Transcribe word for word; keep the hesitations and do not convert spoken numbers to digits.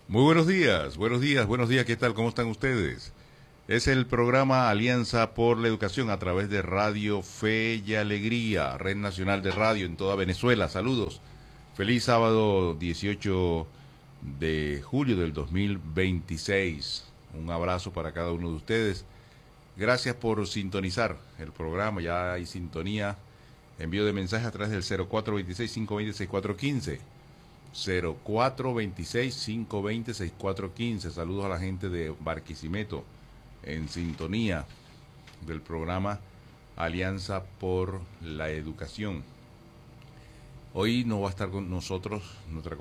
Muy buenos días, buenos días, buenos días, ¿qué tal? ¿Cómo están ustedes? Es el programa Alianza por la Educación a través de Radio Fe y Alegría, Red Nacional de Radio en toda Venezuela. Saludos. Feliz sábado dieciocho de julio del dos mil veintiséis. Un abrazo para cada uno de ustedes. Gracias por sintonizar el programa, ya hay sintonía. Envío de mensajes a través del cero cuatro dos seis, cinco dos cero, seis cuatro uno cinco. cero cuatro dos seis, cinco dos cero, seis cuatro uno cinco. Saludos a la gente de Barquisimeto en sintonía del programa Alianza por la Educación. Hoy no va a estar con nosotros nuestra